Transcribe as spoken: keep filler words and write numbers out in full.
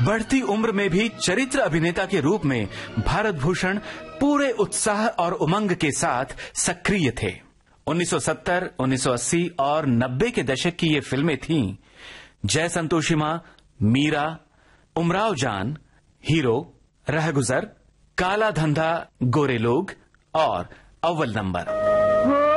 बढ़ती उम्र में भी चरित्र अभिनेता के रूप में भारत भूषण पूरे उत्साह और उमंग के साथ सक्रिय थे। उन्नीस सौ सत्तर, उन्नीस सौ अस्सी और नब्बे के दशक की ये फिल्में थीं जय संतोषी मां, मीरा, उमराव जान, हीरो, रहगुजर, काला धंधा, गोरे लोग और अव्वल नंबर।